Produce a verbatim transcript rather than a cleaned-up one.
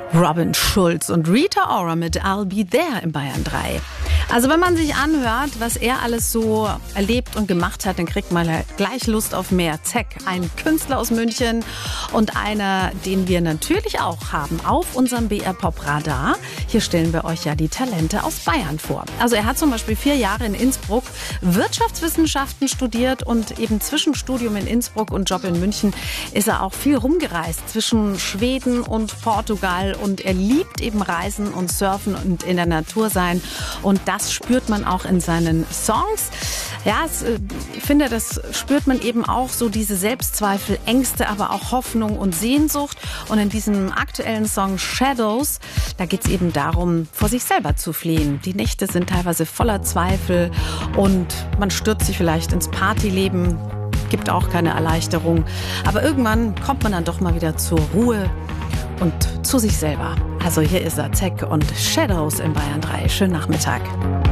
Robin Schulz und Rita Ora mit I'll Be There in Bayern drei. Also wenn man sich anhört, was er alles so erlebt und gemacht hat, dann kriegt man gleich Lust auf mehr. Zeck, ein Künstler aus München und einer, den wir natürlich auch haben auf unserem B R Pop Radar. Hier stellen wir euch ja die Talente aus Bayern vor. Also er hat zum Beispiel vier Jahre in Innsbruck Wirtschaftswissenschaften studiert und eben zwischen Studium in Innsbruck und Job in München ist er auch viel rumgereist zwischen Schweden und Portugal und er liebt eben Reisen und Surfen und in der Natur sein und das Das spürt man auch in seinen Songs. Ja, es, ich finde, das spürt man eben auch so diese Selbstzweifel, Ängste, aber auch Hoffnung und Sehnsucht. Und in diesem aktuellen Song Shadows, da geht es eben darum, vor sich selber zu fliehen. Die Nächte sind teilweise voller Zweifel und man stürzt sich vielleicht ins Partyleben. Gibt auch keine Erleichterung. Aber irgendwann kommt man dann doch mal wieder zur Ruhe und zu sich selber. Also hier ist er, Zeck und Shadows in Bayern drei. Schönen Nachmittag.